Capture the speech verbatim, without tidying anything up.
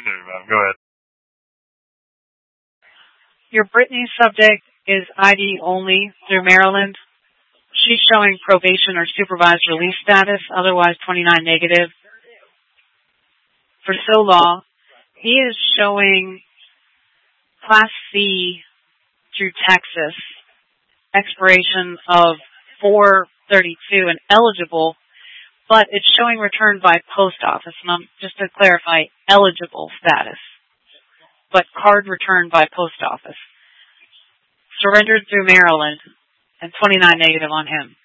Continue, ma'am. Go ahead. Your Brittany subject is I D only through Maryland. She's showing probation or supervised release status, otherwise twenty-nine negative. For SOLAW, he is showing Class C through Texas, expiration of four thirty-two and eligible, but it's showing returned by post office. And I'm, just to clarify, eligible status, but card returned by post office. Surrendered through Maryland, and twenty-nine negative on him.